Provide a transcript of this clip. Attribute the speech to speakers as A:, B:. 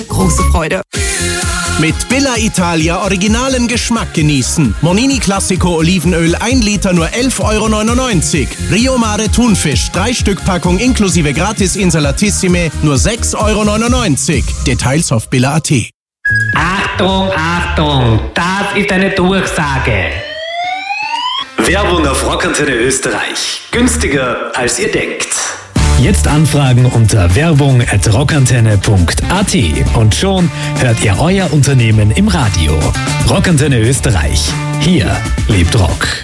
A: Große Freude.
B: Mit Billa Italia originalen Geschmack genießen. Monini Classico Olivenöl 1 Liter nur 11,99 €. Rio Mare Thunfisch 3 Stück Packung inklusive Gratis Insalatissime nur 6,99 €. Details auf billa.at.
C: Achtung, Achtung, das ist eine Durchsage.
D: Werbung auf Rockantenne Österreich. Günstiger als ihr denkt.
E: Jetzt anfragen unter werbung@rockantenne.at und schon hört ihr euer Unternehmen im Radio. Rockantenne Österreich. Hier lebt Rock.